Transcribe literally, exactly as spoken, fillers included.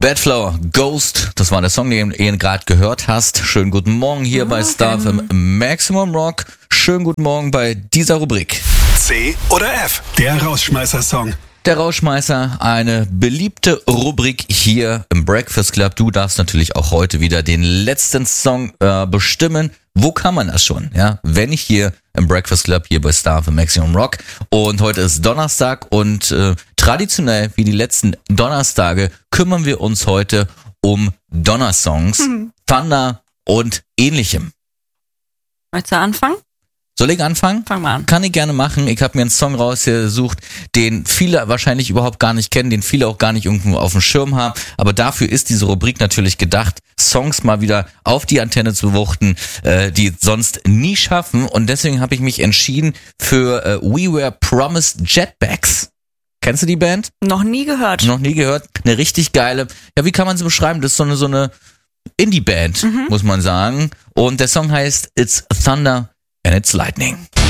Badflower, Ghost, das war der Song, den du gerade gehört hast. Schönen guten Morgen hier bei Star F M Maximum Rock. Schönen guten Morgen bei dieser Rubrik. C oder F, der Rausschmeißer-Song. Der Rausschmeißer, eine beliebte Rubrik hier im Breakfast Club. Du darfst natürlich auch heute wieder den letzten Song äh, bestimmen. Wo kann man das schon? Ja, wenn nicht hier im Breakfast Club, hier bei Star F M Maximum Rock. Und heute ist Donnerstag und äh, traditionell wie die letzten Donnerstage kümmern wir uns heute um Donnersongs, mhm. Thunder und ähnlichem. Möchtest du anfangen? Soll ich anfangen? Fang mal an. Kann ich gerne machen. Ich habe mir einen Song rausgesucht, den viele wahrscheinlich überhaupt gar nicht kennen, den viele auch gar nicht irgendwo auf dem Schirm haben. Aber dafür ist diese Rubrik natürlich gedacht, Songs mal wieder auf die Antenne zu wuchten, äh, die sonst nie schaffen. Und deswegen habe ich mich entschieden für äh, We Were Promised Jetbacks. Kennst du die Band? Noch nie gehört. Noch nie gehört. Eine richtig geile, ja, wie kann man sie beschreiben? Das ist so eine, so eine Indie-Band, mhm. muss man sagen. Und der Song heißt It's Thunder and It's Lightning.